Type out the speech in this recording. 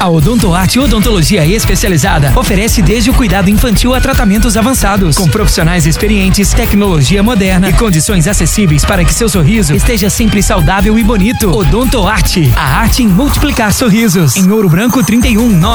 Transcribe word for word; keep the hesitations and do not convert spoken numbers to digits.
A Odontoarte Odontologia Especializada oferece desde o cuidado infantil a tratamentos avançados, com profissionais experientes, tecnologia moderna e condições acessíveis para que seu sorriso esteja sempre saudável e bonito. Odontoarte, a arte em multiplicar sorrisos. Em Ouro Branco trinta e um,